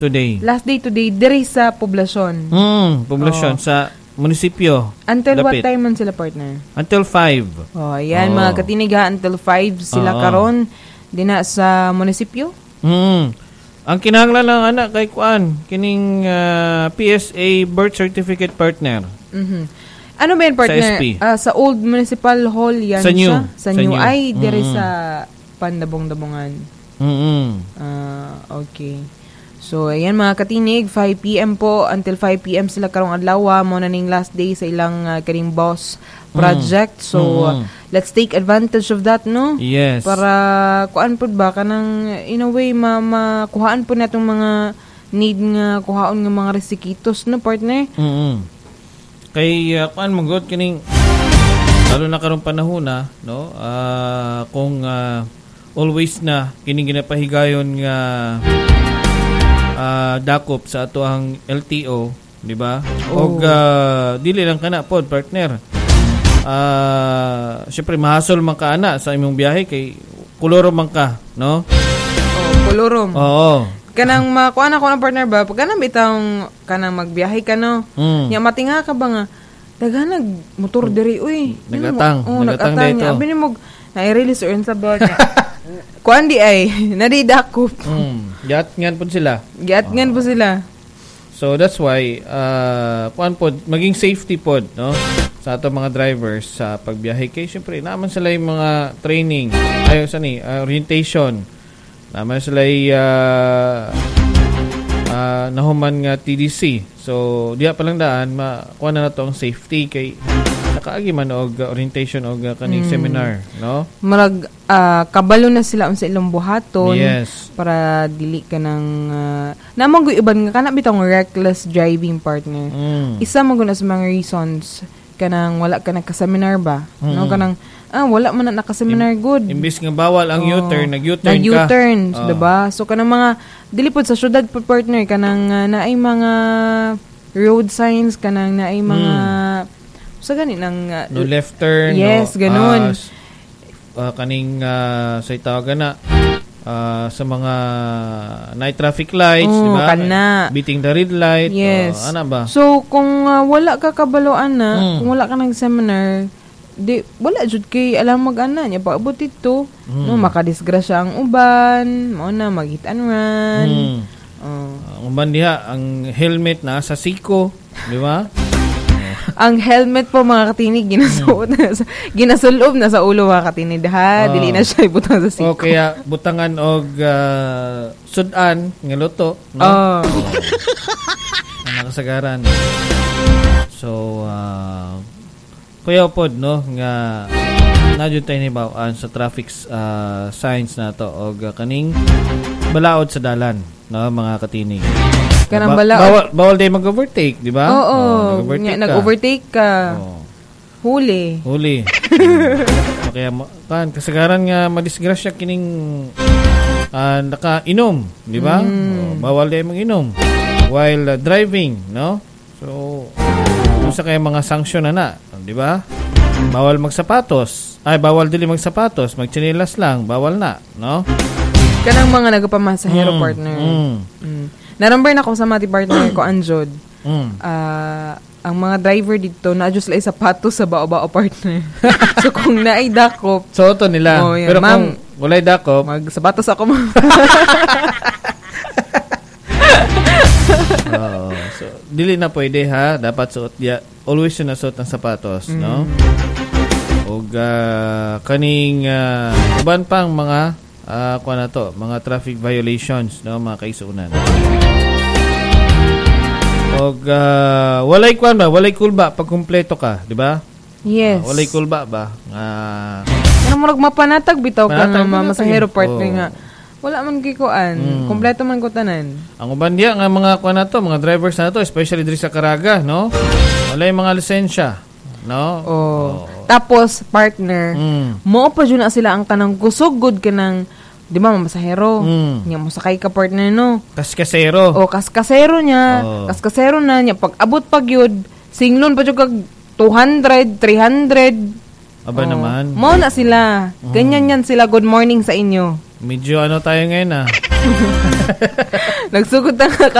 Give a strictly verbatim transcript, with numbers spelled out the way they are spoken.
today. Last day today diri sa poblasyon. Hmm, poblasyon oh. sa munisipyo. Until Dapit. what time man sila, partner? Until five. Oh, ayan, oh. mga katinig ha, until five sila oh. karon dina sa munisipyo. Hmm. Ang kinahanglan lang anak kay kuan kining uh, P S A birth certificate, partner. Mhm. Ano ba yan, partner? Sa S P. Uh, sa old municipal hall yan sa new. siya? Sa, sa new. new. Ay, dire mm-hmm. sa Pandabong-Dabongan. Mhm. Ah, uh, okay. So, ayan mga katinig, five p.m. po until five p.m. sila karong adlaw mo na ning last day sa ilang uh, kaning boss project. Mm. So, mm-hmm. uh, let's take advantage of that, no? Yes. Para kuan pud ba kanang in a way ma makuhaan po natong mga need nga kuhaon nga mga resikitos, no, partner? Mhm. Kay uh, kuan magod kining lalo na karong panahon na, no? Uh, kung uh, always na kining ginapahigayon nga uh, dakop sa ato ang L T O, di ba? Oh. Og uh, dili lang kana pod, partner. Uh, syempre mahasol man ka ana sa imong biyahe kay kuloro man ka, no? Oh, kolorom. Oo. Kanang makuha na ko ng partner ba, pag kanang bitang kanang magbiyahe ka, no? Mm. Nya matinga ka ba nga, daga nag-motor diri, uy. Nagatang. Oh, nagatang nagatang dito. niya. Abi ni mo, na-release or sa ba niya. Kuan di ay, nadidakop. Mm. Giat ngan po sila. Giat ngan po sila. So that's why, uh, kuan po, maging safety pod, no? Sa ato mga drivers sa pagbiyahe. Kaya syempre, naman sila yung mga training, ayo sa ni, uh, orientation. Naman sila yung uh, uh, nahuman nga T D C. So, diya pa lang daan, makuha na na to ang safety kay nakaagi man og uh, orientation og uh, kaning mm. seminar, no? Marag uh, kabalo na sila sa ilang buhaton. Yes. Para dili ka ng uh, namang iban nga kana bitong reckless driving, partner. Mm. Isa mo guna sa mga reasons kanang wala ka nagka-seminar ba? Mm. No, kanang ah wala man na naka-seminar good. Imbis nga bawal ang oh. U-turn, nag-U-turn nag ka. Nag-U-turn, oh. diba? So kanang mga dili pod sa syudad pod, partner, kanang uh, naay mga road signs, kanang naay mga mm. sa gani nang uh, no left turn. Yes, no, ganun. Uh, uh, kaning uh, sa itawagan na uh, sa mga night traffic lights, oh, di ba? Kana. Beating the red light. Yes. Uh, ano ba? So, kung uh, wala ka kabaloan na, mm. kung wala ka ng seminar, di, wala jud kay alam mag-ana niya, paabot ito, mm. no, makadisgrasya ang uban, mo na, mag-hit and run. Mm. Uh, ang uban diha, ang helmet na sa siko, di ba? Ang helmet po, mga katinig, ginasuot na sa, ginasulob na sa ulo, mga katinig, ha? Oh. Dili na siya ibutang sa siko. O kaya butangan og uh, sudan nga luto, no? Oh. Ang nakasagaran. So uh, kuya pod, no, nga nadyo tayo nibawaan sa traffic uh, signs na to og uh, kaning balaod sa dalan, no, mga katinig. Kanang ba- balaod. Bawal, bawal day mag-overtake, di ba? Oo, oh, oh, nag-overtake, ka. Nag-overtake ka. Oh. Huli. Huli. hmm. Kaya kan kasagaran nga madisgrasya kining uh, naka-inom, di ba? Mm. Oh, bawal day mag-inom while uh, driving, no? So, kung sa kaya mga sanction na na, di ba? Bawal magsapatos. Ay, bawal dili magsapatos, magtsinilas lang, bawal na, no? Kanang mga nagapamasahero, mm. partner. Mm. Mm. Na-number na ko sa mati partner ko, Anjod. Mm. Uh, ang mga driver dito, na-adjust lang sapatos sa bao-bao, partner. So, kung naay dakop, so, ito nila. Oh, yeah. Pero Ma'am, kung walay dakop, magsapatos ako, ma'am. Oo. So, dili na pwede, ha? Dapat suot ya. Always yun na suot ng sapatos, mm. no? O uh, kaning uh, uban pang mga uh, kuha na to, mga traffic violations, no? Mga kaisunan. O uh, walay kuan ba? Walay kulba pag kumpleto ka, di ba? Yes. Uh, walay kulba ba? Uh, Ano mo nagmapanatag bitaw ka ng mga masahero, partner oh. nga. Wala man kikuan, mm. kompleto man ko tanan. Ang uban diya nga mga kuan na to, mga drivers na to, especially diri sa Caraga, no? Wala yung mga lisensya, no? Oh. oh. Tapos partner, mm. mo pa jud na sila ang kanang kusog good kanang di ba masahero. Mm. Nya mo sakay ka, partner, no? Kaskasero. O kaskasero niya, oh. kaskasero na niya pag abot pag yun, singlon pa jud kag two hundred, three hundred. Aba oh. naman. Mo na sila. Ganyan yan sila. Good morning sa inyo. Medyo ano tayo ngayon ah. Nagsugod na nga